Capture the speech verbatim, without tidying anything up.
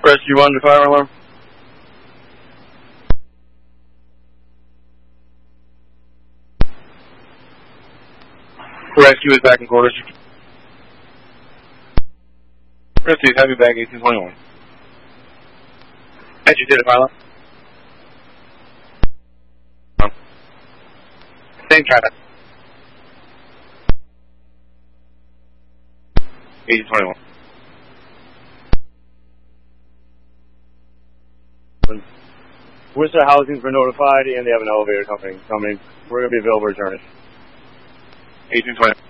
Rescue one to fire alarm. Rescue is back in quarters. Rescue is heavy bag eighteen twenty-one. As you did it, pilot. Um, same traffic. eighteen twenty-one. Worcester Housing's been notified and they have an elevator company coming. We're going to be available to return it. eighteen twenty.